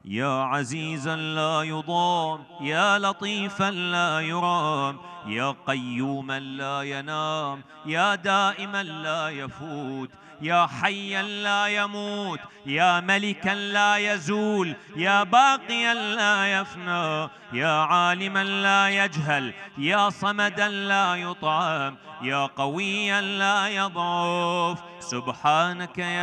يا عزيزا لا يضام، يا لطيفا لا يرام، يا قيوما لا ينام، يا دائما لا يفوت، يا حيا لا يموت، يا ملكا لا يزول، يا باقيا لا يفنى، يا عالما لا يجهل، يا صمدا لا يطعم، يا قويا لا يضعف. سبحانك يا